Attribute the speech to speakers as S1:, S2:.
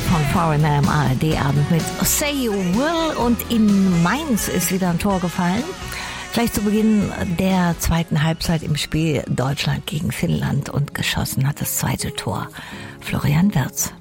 S1: von Foreigner im ARD-Abend mit Say You Will, und in Mainz ist wieder ein Tor gefallen. Gleich zu Beginn der zweiten Halbzeit im Spiel Deutschland gegen Finnland, und geschossen hat das zweite Tor Florian Wirtz.